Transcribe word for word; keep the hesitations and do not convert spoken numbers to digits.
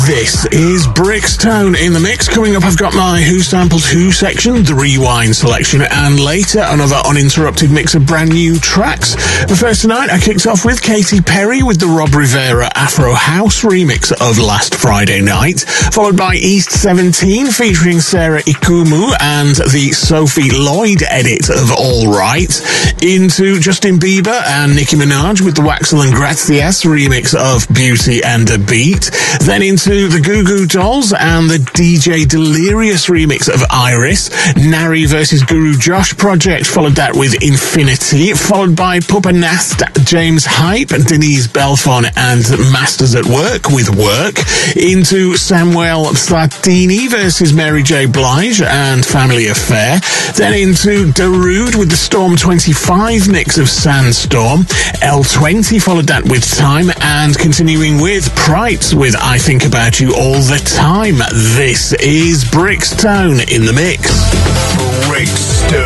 This is Brixton in the mix. Coming up, I've got my Who Samples Who section, the Rewind selection, and later another uninterrupted mix of brand new tracks. But first tonight, I kicked off with Katy Perry with the Rob Rivera Afro House remix of Last Friday Night, followed by East seventeen featuring Sarah Ikumu and the Sophie Lloyd edit of All Right, into Justin Bieber and Nicki Minaj with the Waxel and Gracias remix of Beauty and a Beat, then into the Goo Goo Dolls and the D J Delirious remix of Iris, Nari versus Guru Josh project, followed that with Infinity, followed by Pupa Nast, James Hype, Denise Belfon and Masters at Work with Work, into Samuel Slatini versus Mary J. Blige and Family Affair, then into Darude with the Storm twenty-five mix of Sandstorm, L twenty followed that with Time, and continuing with Prites with I Think About You All the Time. This is Brixton in the mix.